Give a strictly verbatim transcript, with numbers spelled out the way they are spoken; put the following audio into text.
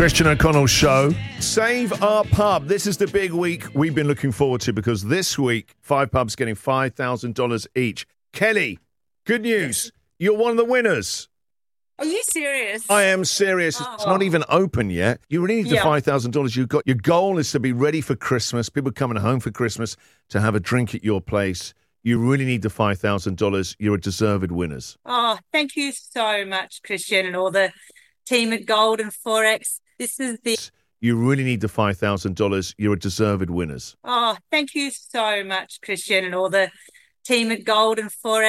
Christian O'Connell Show. Save Our Pub. This is the big week we've been looking forward to because this week, five pubs getting five thousand dollars each. Kelly, good news. You're one of the winners. Are you serious? I am serious. Oh. It's not even open yet. You really need the Yeah. five thousand dollars you've got. Your goal is to be ready for Christmas. People coming home for Christmas to have a drink at your place. You really need the five thousand dollars. You're a deserved winners. Oh, thank you so much, Christian, and all the team at Golden Forex. This is the... You really need the five thousand dollars. You're a deserved winners. Oh, thank you so much, Christian, and all the team at Golden Forex.